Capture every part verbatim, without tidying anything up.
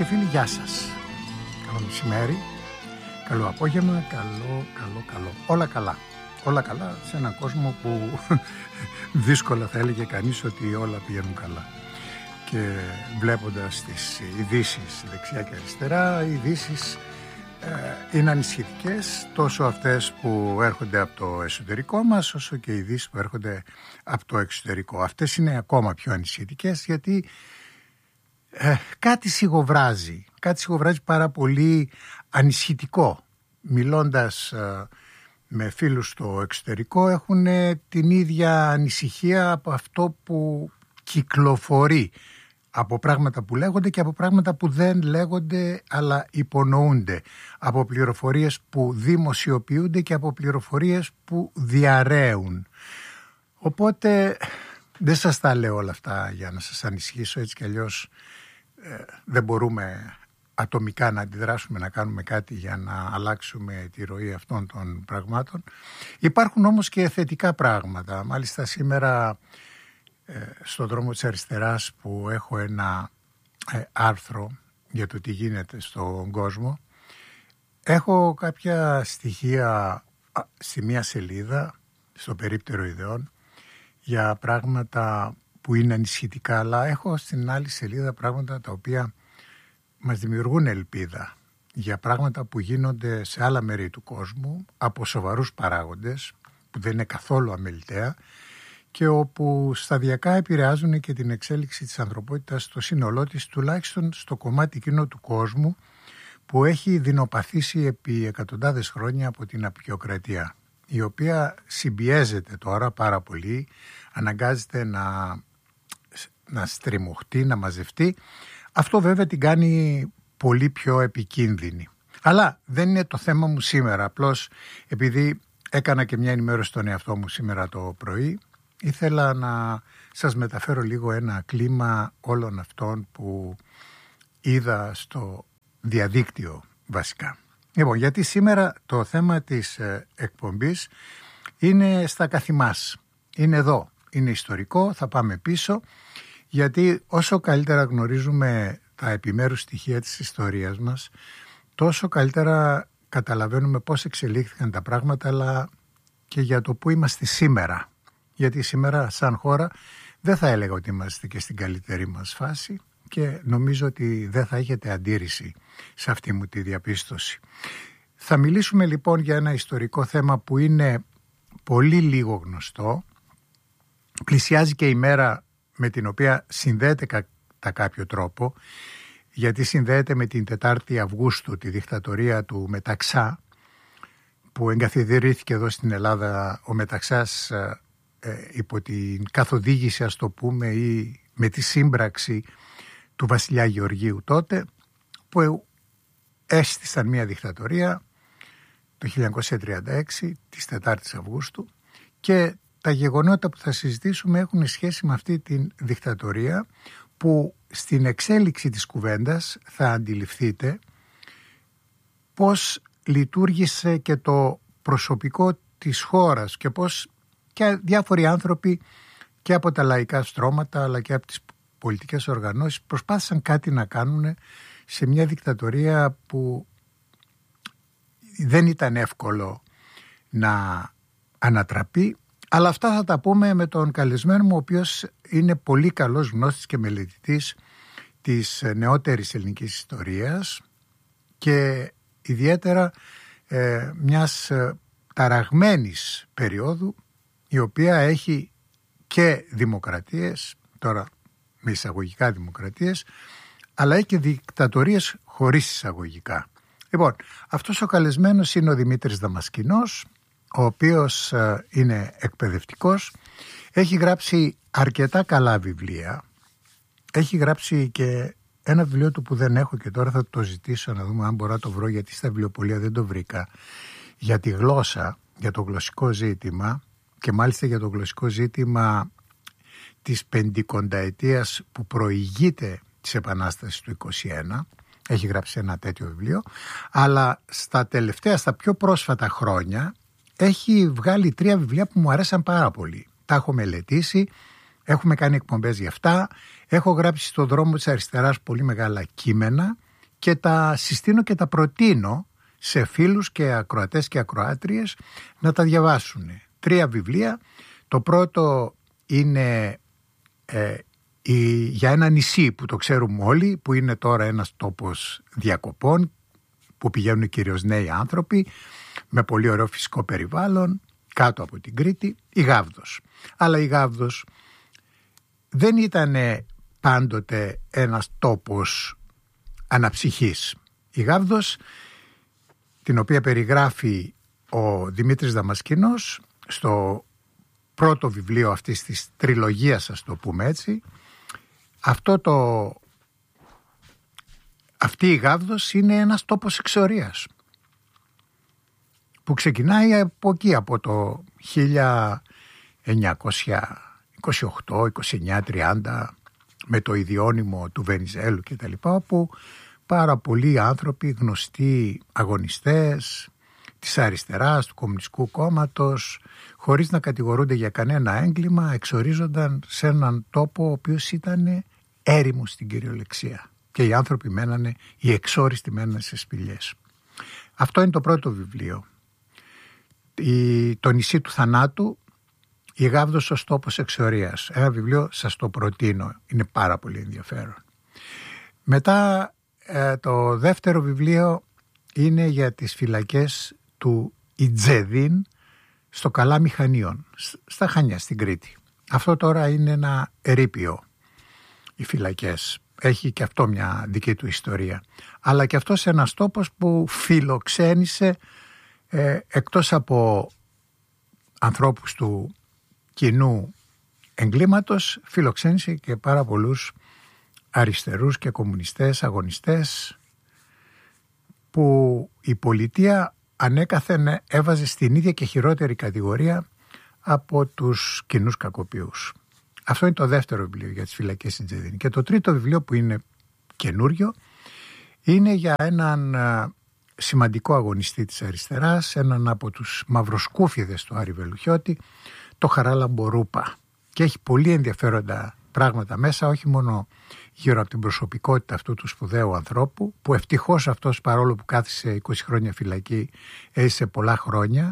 φίλοι, γεια σας. Καλό μεσημέρι, καλό απόγευμα, καλό, καλό, καλό. Όλα καλά. Όλα καλά σε έναν κόσμο που δύσκολα θα έλεγε κανείς ότι όλα πηγαίνουν καλά. Και βλέποντας τις ειδήσεις δεξιά και αριστερά, οι ειδήσεις ε, είναι ανησυχητικές, τόσο αυτές που έρχονται από το εσωτερικό μας, όσο και οι ειδήσεις που έρχονται από το εξωτερικό. Αυτές είναι ακόμα πιο ανησυχητικές, γιατί ε, κάτι σιγοβράζει, κάτι σιγοβράζει πάρα πολύ ανησυχητικό. Μιλώντας ε, με φίλους στο εξωτερικό, έχουν την ίδια ανησυχία από αυτό που κυκλοφορεί, από πράγματα που λέγονται και από πράγματα που δεν λέγονται αλλά υπονοούνται, από πληροφορίες που δημοσιοποιούνται και από πληροφορίες που διαρρέουν. Οπότε δεν σας τα λέω όλα αυτά για να σας ανησυχήσω, έτσι κι αλλιώς ε, δεν μπορούμε ατομικά να αντιδράσουμε, να κάνουμε κάτι για να αλλάξουμε τη ροή αυτών των πραγμάτων. Υπάρχουν όμως και θετικά πράγματα. Μάλιστα σήμερα ε, στον δρόμο της αριστεράς, που έχω ένα ε, άρθρο για το τι γίνεται στον κόσμο, έχω κάποια στοιχεία στη μία σελίδα, στο περίπτερο ιδεών, για πράγματα που είναι ανησυχητικά, αλλά έχω στην άλλη σελίδα πράγματα τα οποία μας δημιουργούν ελπίδα για πράγματα που γίνονται σε άλλα μέρη του κόσμου από σοβαρούς παράγοντες που δεν είναι καθόλου αμεληταία και όπου σταδιακά επηρεάζουν και την εξέλιξη της ανθρωπότητας στο σύνολό της, τουλάχιστον στο κομμάτι εκείνο του κόσμου που έχει δεινοπαθήσει επί εκατοντάδες χρόνια από την αποικιοκρατία, η οποία συμπιέζεται τώρα πάρα πολύ, αναγκάζεται να, να στριμωχτεί, να μαζευτεί. Αυτό βέβαια την κάνει πολύ πιο επικίνδυνη. Αλλά δεν είναι το θέμα μου σήμερα. Απλώς επειδή έκανα και μια ενημέρωση στον εαυτό μου σήμερα το πρωί, ήθελα να σας μεταφέρω λίγο ένα κλίμα όλων αυτών που είδα στο διαδίκτυο βασικά. Λοιπόν, γιατί σήμερα το θέμα της εκπομπής είναι στα καθημάς. Είναι εδώ. Είναι ιστορικό, θα πάμε πίσω. Γιατί όσο καλύτερα γνωρίζουμε τα επιμέρους στοιχεία της ιστορίας μας, τόσο καλύτερα καταλαβαίνουμε πώς εξελίχθηκαν τα πράγματα, αλλά και για το που είμαστε σήμερα. Γιατί σήμερα σαν χώρα δεν θα έλεγα ότι είμαστε και στην καλύτερη μας φάση και νομίζω ότι δεν θα έχετε αντίρρηση σε αυτή μου τη διαπίστωση. Θα μιλήσουμε λοιπόν για ένα ιστορικό θέμα που είναι πολύ λίγο γνωστό. Πλησιάζει και η μέρα με την οποία συνδέεται κατά κάποιο τρόπο, γιατί συνδέεται με την τετάρτη Αυγούστου, τη δικτατορία του Μεταξά, που εγκαθιδρύθηκε εδώ στην Ελλάδα ο Μεταξάς ε, υπό την καθοδήγηση, ας το πούμε, ή με τη σύμπραξη του βασιλιά Γεωργίου τότε, που έστησαν μια δικτατορία το χίλια εννιακόσια τριάντα έξι, της τετάρτης Αυγούστου, και τα γεγονότα που θα συζητήσουμε έχουν σχέση με αυτή την δικτατορία, που στην εξέλιξη της κουβέντας θα αντιληφθείτε πώς λειτουργήσε και το προσωπικό της χώρας και πώς και διάφοροι άνθρωποι και από τα λαϊκά στρώματα αλλά και από τις πολιτικές οργανώσεις προσπάθησαν κάτι να κάνουν σε μια δικτατορία που δεν ήταν εύκολο να ανατραπεί. Αλλά αυτά θα τα πούμε με τον καλεσμένο μου, ο οποίος είναι πολύ καλός γνώστης και μελετητής της νεότερης ελληνικής ιστορίας και ιδιαίτερα ε, μιας ε, ταραγμένης περίοδου, η οποία έχει και δημοκρατίες, τώρα με εισαγωγικά δημοκρατίες, αλλά έχει και δικτατορίες χωρίς εισαγωγικά. Λοιπόν, αυτός ο καλεσμένος είναι ο Δημήτρης Δαμασκηνός, ο οποίος είναι εκπαιδευτικός, έχει γράψει αρκετά καλά βιβλία, έχει γράψει και ένα βιβλίο του που δεν έχω και τώρα θα το ζητήσω να δούμε αν μπορώ να το βρω, γιατί στα βιβλιοπωλεία δεν το βρήκα, για τη γλώσσα, για το γλωσσικό ζήτημα, και μάλιστα για το γλωσσικό ζήτημα της πεντηκονταετίας που προηγείται της Επανάστασης του είκοσι ένα. Έχει γράψει ένα τέτοιο βιβλίο, αλλά στα τελευταία, στα πιο πρόσφατα χρόνια έχει βγάλει τρία βιβλία που μου αρέσαν πάρα πολύ. Τα έχω μελετήσει, έχουμε κάνει εκπομπές για αυτά, έχω γράψει στον δρόμο της αριστεράς πολύ μεγάλα κείμενα και τα συστήνω και τα προτείνω σε φίλους και ακροατές και ακροάτριες να τα διαβάσουν. Τρία βιβλία. Το πρώτο είναι ε, η, για ένα νησί που το ξέρουμε όλοι, που είναι τώρα ένας τόπος διακοπών, που πηγαίνουν κυρίως νέοι άνθρωποι, με πολύ ωραίο φυσικό περιβάλλον, κάτω από την Κρήτη, η Γάβδος. Αλλά η Γάβδος δεν ήταν πάντοτε ένας τόπος αναψυχής. Η Γάβδος, την οποία περιγράφει ο Δημήτρης Δαμασκηνός στο πρώτο βιβλίο αυτής της τριλογίας, ας το πούμε έτσι, αυτό το, αυτή η Γάβδος είναι ένας τόπος εξορίας που ξεκινάει από εκεί, από το χίλια εννιακόσια είκοσι οκτώ, είκοσι εννιά, τριάντα, με το ιδιώνυμο του Βενιζέλου και τα λοιπά, όπου πάρα πολλοί άνθρωποι, γνωστοί αγωνιστές της αριστεράς, του Κομμουνιστικού Κόμματος, χωρίς να κατηγορούνται για κανένα έγκλημα, εξορίζονταν σε έναν τόπο ο οποίος ήταν έρημος στην κυριολεξία. Και οι άνθρωποι μένανε, οι εξόριστοι μένανε σε σπηλιές. Αυτό είναι το πρώτο βιβλίο. Η, το νησί του θανάτου, η Γάβδος ως τόπος εξορίας. Ένα βιβλίο σας το προτείνω, είναι πάρα πολύ ενδιαφέρον. Μετά ε, το δεύτερο βιβλίο είναι για τις φυλακές του Ιτζεδίν στο Καλά Μηχανίων, στα Χανιά, στην Κρήτη. Αυτό τώρα είναι ένα ερείπιο, οι φυλακές. Έχει και αυτό μια δική του ιστορία. Αλλά και αυτός ένας τόπος που φιλοξένησε ε, εκτός από ανθρώπους του κοινού εγκλήματος, φιλοξένησε και πάρα πολλούς αριστερούς και κομμουνιστές, αγωνιστές, που η πολιτεία ανέκαθεν έβαζε στην ίδια και χειρότερη κατηγορία από τους κοινούς κακοποιούς. Αυτό είναι το δεύτερο βιβλίο για τις φυλακές Ιτζεδίν. Και το τρίτο βιβλίο, που είναι καινούριο, είναι για έναν σημαντικό αγωνιστή της αριστεράς, έναν από τους μαυροσκούφιδες του Άρη Βελουχιώτη, το Χαράλαμπο Ρούπα. Και έχει πολύ ενδιαφέροντα πράγματα μέσα, όχι μόνο γύρω από την προσωπικότητα αυτού του σπουδαίου ανθρώπου, που ευτυχώς αυτός, παρόλο που κάθισε είκοσι χρόνια φυλακή, έζησε πολλά χρόνια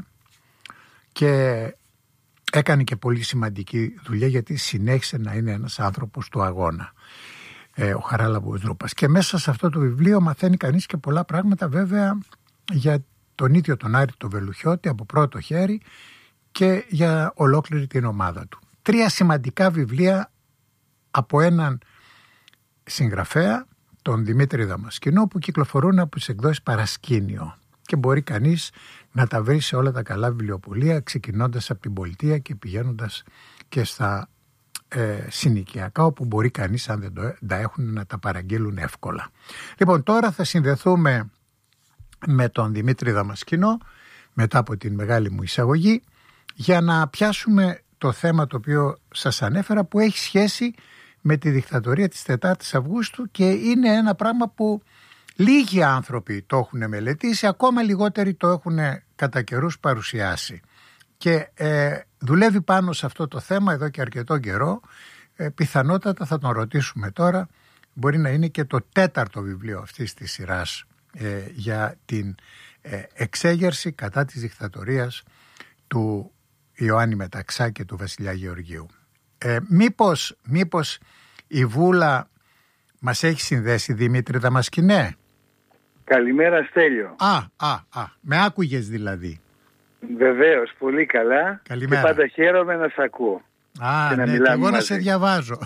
και έκανε και πολύ σημαντική δουλειά, γιατί συνέχισε να είναι ένας άνθρωπος του αγώνα, ε, ο Χαράλαμπος Ρούπας. Και μέσα σε αυτό το βιβλίο μαθαίνει κανείς και πολλά πράγματα, βέβαια, για τον ίδιο τον Άρη τον Βελουχιώτη από πρώτο χέρι και για ολόκληρη την ομάδα του. Τρία σημαντικά βιβλία από έναν συγγραφέα, τον Δημήτρη Δαμασκηνό, που κυκλοφορούν από τις εκδόσεις Παρασκήνιο και μπορεί κανείς να τα βρει σε όλα τα καλά βιβλιοπωλεία, ξεκινώντας από την πολιτεία και πηγαίνοντας και στα ε, συνοικιακά, όπου μπορεί κανείς, αν δεν το, τα έχουν, να τα παραγγείλουν εύκολα. Λοιπόν, τώρα θα συνδεθούμε με τον Δημήτρη Δαμασκηνό μετά από την μεγάλη μου εισαγωγή, για να πιάσουμε το θέμα το οποίο σας ανέφερα, που έχει σχέση με τη δικτατορία της τετάρτης Αυγούστου, και είναι ένα πράγμα που λίγοι άνθρωποι το έχουν μελετήσει, ακόμα λιγότεροι το έχουν κατά καιρούς παρουσιάσει. Και ε, δουλεύει πάνω σε αυτό το θέμα εδώ και αρκετό καιρό. Ε, πιθανότατα θα τον ρωτήσουμε τώρα, μπορεί να είναι και το τέταρτο βιβλίο αυτής της σειράς ε, για την ε, εξέγερση κατά της δικτατορίας του Ιωάννη Μεταξά και του Βασιλιά Γεωργίου. Ε, μήπως, μήπως η Βούλα μας έχει συνδέσει, Δημήτρη Δαμασκηνέ? Καλημέρα, Στέλιο. Α, α, α, με άκουγες δηλαδή? Βεβαίως, πολύ καλά. Καλημέρα. Και πάντα χαίρομαι να σ' ακούω. Α, και ναι, να και εγώ να σε διαβάζω.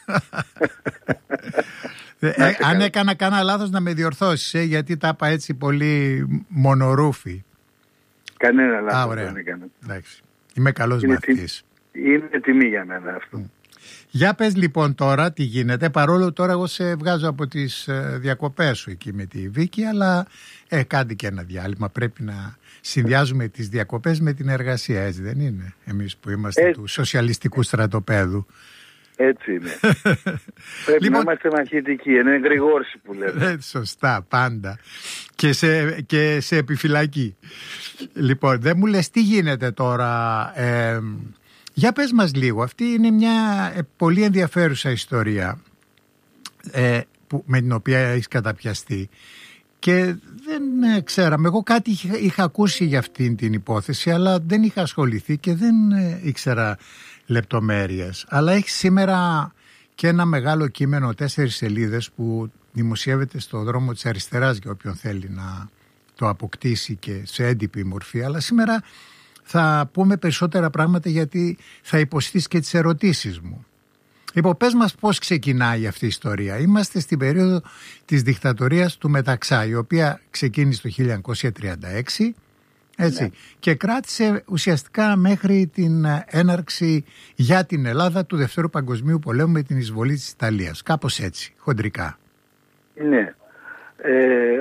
ε, αν έκανα κανένα λάθος να με διορθώσεις, ε, γιατί τα είπα έτσι πολύ μονορούφι. Κανένα λάθος. Α, ωραία. Δεν έκανα. Εντάξει. Είμαι καλός είναι μαθητής. Τι, είναι τιμή για μένα αυτό. Mm. Για πες λοιπόν τώρα τι γίνεται, παρόλο τώρα εγώ σε βγάζω από τις ε, διακοπές σου εκεί με τη Βίκη, αλλά ε, κάντε και ένα διάλειμμα, πρέπει να συνδυάζουμε τις διακοπές με την εργασία, έτσι δεν είναι, εμείς που είμαστε έτσι, του σοσιαλιστικού στρατοπέδου. Έτσι είναι. Πρέπει λοιπόν, να είμαστε μαχητικοί, είναι γρηγόρση που λέμε. Ε, σωστά, πάντα. Και σε, και σε επιφυλακή. Λοιπόν, δεν μου λες τι γίνεται τώρα... Ε, για πες μας λίγο, αυτή είναι μια ε, πολύ ενδιαφέρουσα ιστορία ε, που, με την οποία έχεις καταπιαστεί. και δεν ε, ξέραμε. Εγώ κάτι είχα, είχα ακούσει για αυτήν την υπόθεση, αλλά δεν είχα ασχοληθεί και δεν ε, ήξερα λεπτομέρειες. Αλλά έχει σήμερα και ένα μεγάλο κείμενο, τέσσερις σελίδες, που δημοσιεύεται στο δρόμο της αριστεράς για όποιον θέλει να το αποκτήσει και σε έντυπη μορφή. Αλλά σήμερα θα πούμε περισσότερα πράγματα, γιατί θα υποστείς και τις ερωτήσεις μου. Λοιπόν, πες μας πώς ξεκινάει αυτή η ιστορία. Είμαστε στην περίοδο της δικτατορίας του Μεταξά, η οποία ξεκίνησε το χίλια εννιακόσια τριάντα έξι, έτσι, ναι, και κράτησε ουσιαστικά μέχρι την έναρξη για την Ελλάδα του Δευτέρου Παγκοσμίου Πολέμου με την εισβολή της Ιταλίας. Κάπως έτσι, χοντρικά. Ναι. Ε, ε,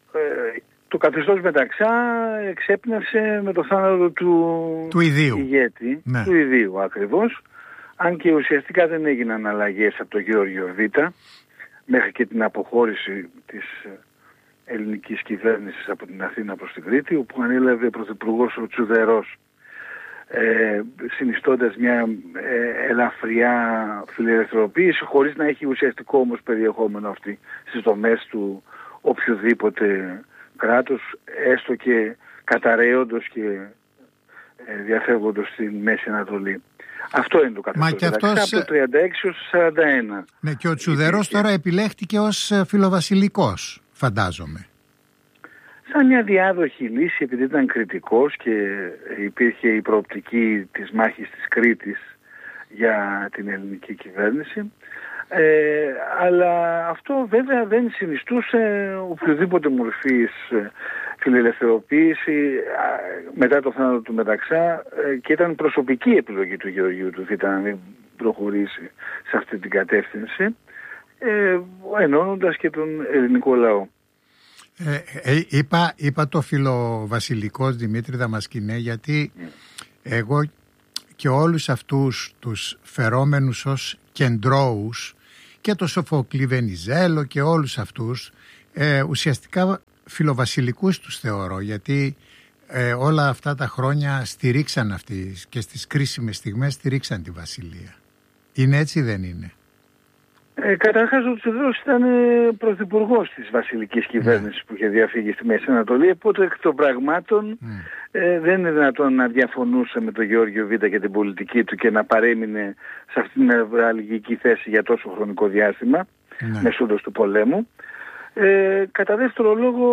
το καθεστώς Μεταξά εξέπνευσε με το θάνατο του, του ιδίου. ηγέτη, ναι. του ιδίου ακριβώς. Αν και ουσιαστικά δεν έγιναν αλλαγές από τον Γεώργιο Β μέχρι και την αποχώρηση της ελληνικής κυβέρνησης από την Αθήνα προς την Κρήτη, όπου ανέλαβε πρωθυπουργός ο Τσουδερός, ε, συνιστώντας μια ε, ελαφριά φιλελευθεροποίηση, χωρίς να έχει ουσιαστικό όμως περιεχόμενο αυτή στις δομές του οποιοδήποτε κράτους, έστω και καταραίοντος και ε, διαφεύγοντος στην Μέση Ανατολή. Αυτό είναι το καθεστώς αυτός... από το τριάντα έξι έως το σαράντα ένα. Ναι, και ο Τσουδερός τώρα επιλέχτηκε ως φιλοβασιλικός, φαντάζομαι. Σαν μια διάδοχη λύση, επειδή ήταν κριτικός και υπήρχε η προοπτική της μάχης της Κρήτης για την ελληνική κυβέρνηση. Ε, αλλά αυτό βέβαια δεν συνιστούσε οποιοδήποτε μορφής φιλελευθεροποίηση μετά το θάνατο του Μεταξά, και ήταν προσωπική επιλογή του Γεωργίου του Β να μην προχωρήσει σε αυτή την κατεύθυνση, ε, ενώνοντας και τον ελληνικό λαό. Ε, ε, είπα, είπα το φιλοβασιλικός, Δημήτρη Δαμασκηνέ, γιατί mm. εγώ και όλους αυτούς τους φερόμενους ως κεντρώους και το Σοφοκλή Βενιζέλο και όλους αυτούς ε, ουσιαστικά φιλοβασιλικούς τους θεωρώ, γιατί ε, όλα αυτά τα χρόνια στηρίξαν αυτοί και στις κρίσιμες στιγμές στηρίξαν τη βασιλεία. Είναι έτσι, δεν είναι? Ε, καταρχάς ο Τσουδερός ήταν ε, πρωθυπουργός της βασιλικής κυβέρνησης mm. που είχε διαφύγει στη Μέση Ανατολή, οπότε εκ των πραγμάτων mm. ε, δεν είναι δυνατόν να διαφωνούσε με τον Γεώργιο Β και την πολιτική του και να παρέμεινε σε αυτήν την νευραλγική θέση για τόσο χρονικό διάστημα mm. μεσούτως του πολέμου. Ε, κατά δεύτερο λόγο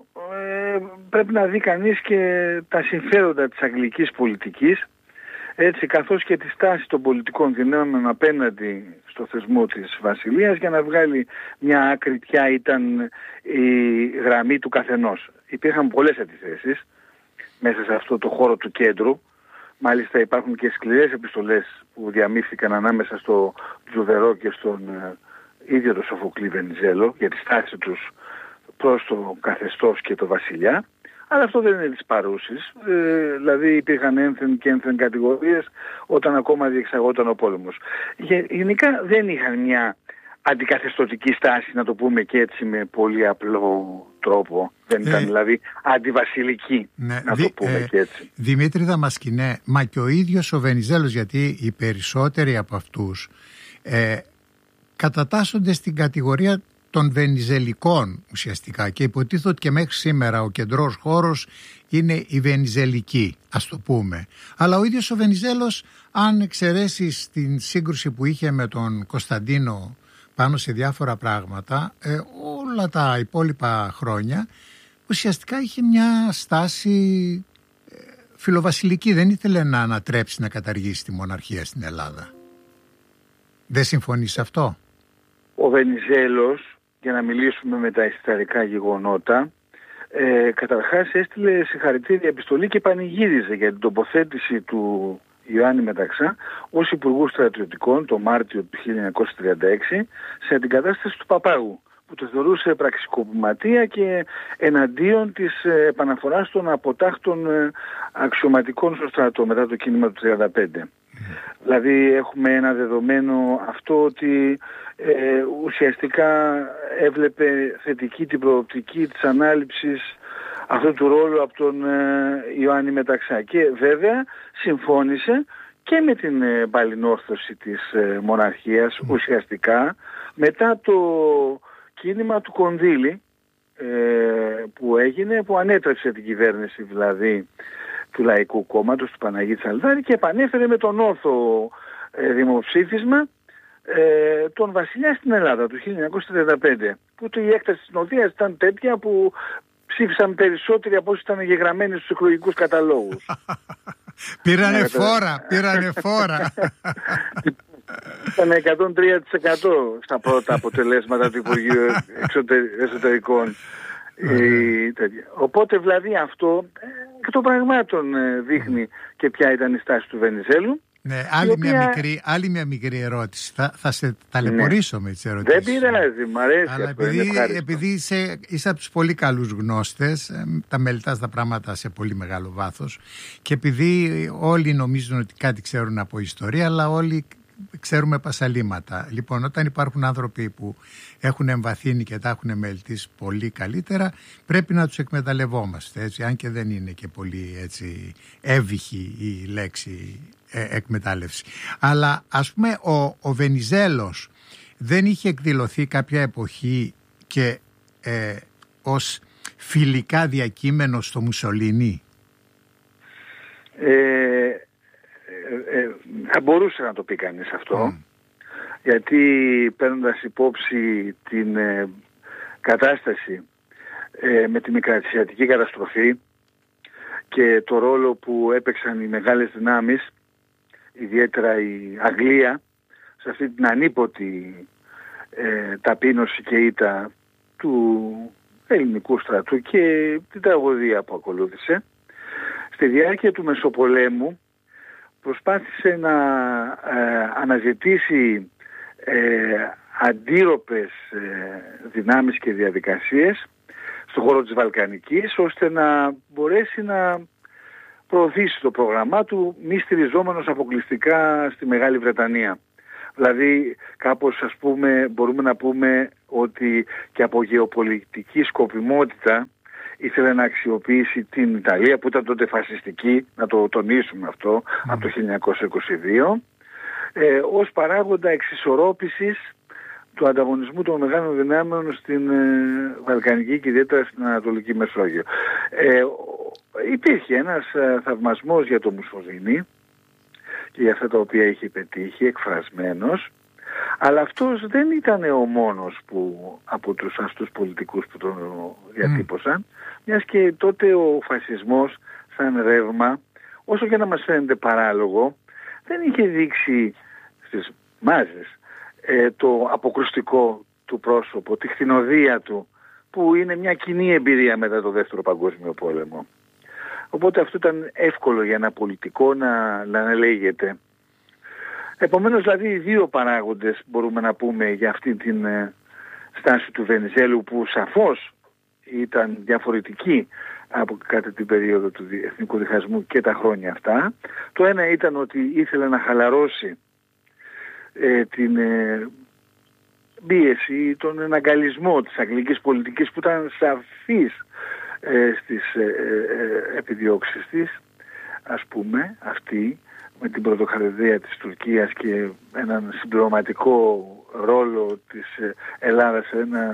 ε, πρέπει να δει κανείς και τα συμφέροντα της αγγλικής πολιτικής, έτσι, καθώς και τη στάση των πολιτικών δυνάμεων απέναντι στο θεσμό της βασιλείας, για να βγάλει μια άκρη ποια ήταν η γραμμή του καθενός. Υπήρχαν πολλές αντιθέσεις μέσα σε αυτό το χώρο του κέντρου. Μάλιστα υπάρχουν και σκληρές επιστολές που διαμήφθηκαν ανάμεσα στο Τσουδερό και στον ίδιο το Σοφοκλή Βενιζέλο για τη στάση τους προς το καθεστώς και το βασιλιά. Αλλά αυτό δεν είναι της παρούσης. Ε, δηλαδή υπήρχαν ένθεν και ένθεν κατηγορίες όταν ακόμα διεξαγόταν ο πόλεμος. Γενικά δεν είχαν μια αντικαθεστωτική στάση, να το πούμε και έτσι με πολύ απλό τρόπο. Δεν ήταν ε, δηλαδή αντιβασιλική, ναι, να δι, το πούμε ε, και έτσι. Δημήτρη Δαμασκηνέ, μα και ο ίδιος ο Βενιζέλος, γιατί οι περισσότεροι από αυτούς ε, κατατάσσονται στην κατηγορία των βενιζελικών ουσιαστικά, και υποτίθεται ότι και μέχρι σήμερα ο κεντρός χώρος είναι η βενιζελική, ας το πούμε. Αλλά ο ίδιος ο Βενιζέλος, αν εξαιρέσεις την σύγκρουση που είχε με τον Κωνσταντίνο πάνω σε διάφορα πράγματα, ε, όλα τα υπόλοιπα χρόνια ουσιαστικά είχε μια στάση ε, φιλοβασιλική. Δεν ήθελε να ανατρέψει, να καταργήσει τη μοναρχία στην Ελλάδα. Δεν συμφωνείς σε αυτό? Ο Βενιζέλος, για να μιλήσουμε με τα ιστορικά γεγονότα, ε, καταρχάς έστειλε συγχαρητήρια επιστολή και πανηγύριζε για την τοποθέτηση του Ιωάννη Μεταξά ως Υπουργού Στρατιωτικών το Μάρτιο του χίλια εννιακόσια τριάντα έξι σε αντικατάσταση του Παπάγου, που το θεωρούσε πραξικοπηματία και εναντίον της επαναφοράς των αποτάχτων αξιωματικών στο στρατό μετά το κίνημα του τριάντα πέντε. Mm. Δηλαδή έχουμε ένα δεδομένο αυτό ότι ε, ουσιαστικά έβλεπε θετική την προοπτική της ανάληψης αυτού του ρόλου από τον ε, Ιωάννη Μεταξά, και βέβαια συμφώνησε και με την ε, παλινόρθωση της ε, μοναρχίας mm. ουσιαστικά μετά το κίνημα του Κονδύλη, ε, που έγινε, που ανέτρεψε την κυβέρνηση δηλαδή του Λαϊκού Κόμματος, του Παναγίτη Σαλδάρη, και επανέφερε με τον όρθο ε, δημοψήφισμα ε, τον βασιλιά στην Ελλάδα του χίλια εννιακόσια τριάντα πέντε, που η έκταση της νοθείας ήταν τέτοια που ψήφισαν περισσότεροι από όσοι ήταν εγγεγραμμένοι στους εκλογικούς καταλόγους. Πήρανε φόρα, πήρανε φόρα. Ήταν εκατόν τρία τοις εκατό στα πρώτα αποτελέσματα του Υπουργείου Εσωτερικών. Ε, Οπότε δηλαδή αυτό εκ των πραγμάτων δείχνει και ποια ήταν η στάση του Βενιζέλου. Ναι, άλλη, οποία... μια μικρή, άλλη μια μικρή ερώτηση. Θα, θα σε ταλαιπωρήσω ναι. με τις ερωτήσεις. Δεν πειράζει, μ' αρέσει. Αλλά αυτό, επειδή, επειδή είσαι, είσαι από τους πολύ καλούς γνώστες, τα μελετάς τα πράγματα σε πολύ μεγάλο βάθος, και επειδή όλοι νομίζουν ότι κάτι ξέρουν από ιστορία, αλλά όλοι ξέρουμε πασαλήματα. Λοιπόν, όταν υπάρχουν άνθρωποι που έχουν εμβαθύνει και τα έχουν μελετήσει πολύ καλύτερα, πρέπει να τους εκμεταλλευόμαστε, έτσι, αν και δεν είναι και πολύ έτσι εύβυχη η λέξη ε, εκμετάλλευση. Αλλά ας πούμε ο, ο Βενιζέλος δεν είχε εκδηλωθεί κάποια εποχή και ε, ως φιλικά διακείμενο στο Μουσολίνι? Ε, Ε, ε, θα μπορούσε να το πει κανείς αυτό, mm. γιατί παίρνοντας υπόψη την ε, κατάσταση ε, με τη μικρασιατική καταστροφή και το ρόλο που έπαιξαν οι μεγάλες δυνάμεις, ιδιαίτερα η Αγγλία, σε αυτή την ανίποτη ε, ταπείνωση και ήττα του ελληνικού στρατού και την τραγωδία που ακολούθησε, στη διάρκεια του Μεσοπολέμου προσπάθησε να ε, αναζητήσει ε, αντίρροπες ε, δυνάμεις και διαδικασίες στον χώρο της Βαλκανικής, ώστε να μπορέσει να προωθήσει το πρόγραμμά του μη στηριζόμενος αποκλειστικά στη Μεγάλη Βρετανία. Δηλαδή κάπως, ας πούμε, μπορούμε να πούμε ότι και από γεωπολιτική σκοπιμότητα ήθελε να αξιοποιήσει την Ιταλία, που ήταν τότε φασιστική, να το τονίσουμε αυτό, mm. από το χίλια εννιακόσια είκοσι δύο, ε, ως παράγοντα εξισορρόπησης του ανταγωνισμού των μεγάλων δυνάμεων στην ε, Βαλκανική και ιδιαίτερα στην Ανατολική Μεσόγειο. Ε, υπήρχε ένας ε, θαυμασμός για τον Μουσολίνι και για αυτά τα οποία είχε πετύχει, εκφρασμένος, αλλά αυτός δεν ήταν ο μόνος που, από τους αστούς πολιτικούς που τον διατύπωσαν, mm. μιας και τότε ο φασισμός σαν ρεύμα, όσο και να μας φαίνεται παράλογο, δεν είχε δείξει στις μάζες ε, το αποκρουστικό του πρόσωπο, τη χθηνοδία του, που είναι μια κοινή εμπειρία μετά το Δεύτερο Παγκόσμιο Πόλεμο. Οπότε αυτό ήταν εύκολο για ένα πολιτικό να, να αναλέγεται. Επομένως, δηλαδή, οι δύο παράγοντες μπορούμε να πούμε για αυτή την ε, στάση του Βενιζέλου, που σαφώς ήταν διαφορετική από κατά την περίοδο του εθνικού διχασμού και τα χρόνια αυτά. Το ένα ήταν ότι ήθελε να χαλαρώσει ε, την ε, πίεση, τον εναγκαλισμό της αγγλικής πολιτικής, που ήταν σαφής ε, στις ε, ε, επιδιώξεις της, ας πούμε, αυτή, με την πρωτοκαρδία της Τουρκίας και έναν συμπληρωματικό ρόλο της Ελλάδας σε ένα